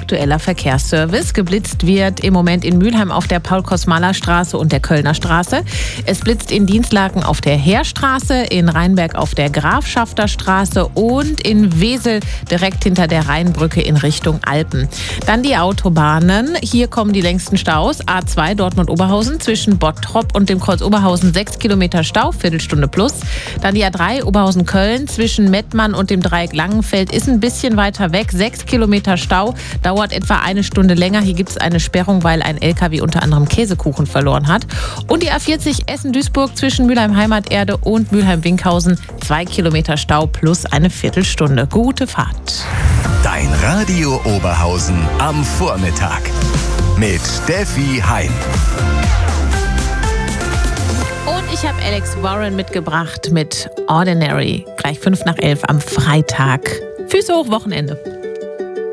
aktueller Verkehrsservice. Geblitzt wird im Moment in Mülheim auf der Paul-Kosmala-Straße und der Kölner Straße. Es blitzt in Dienstlaken auf der Heerstraße, in Rheinberg auf der Grafschafter Straße und in Wesel direkt hinter der Rheinbrücke in Richtung Alpen. Dann die Autobahnen. Hier kommen die längsten Staus. A2 Dortmund-Oberhausen zwischen Bottrop und dem Kreuz Oberhausen 6 Kilometer Stau, Viertelstunde plus. Dann die A3 Oberhausen-Köln zwischen Mettmann und dem Dreieck Langenfeld ist ein bisschen weiter weg. 6 Kilometer Stau, dauert etwa eine Stunde länger. Hier gibt es eine Sperrung, weil ein LKW unter anderem Käsekuchen verloren hat. Und die A40 Essen-Duisburg zwischen Mülheim-Heimaterde und Mülheim-Winkhausen 2 Kilometer Stau plus eine Viertelstunde. Gute Fahrt. Dein Radio Oberhausen am Vormittag mit Steffi Heim. Und ich habe Alex Warren mitgebracht mit Ordinary. Gleich 5 nach 11 am Freitag. Füße hoch, Wochenende.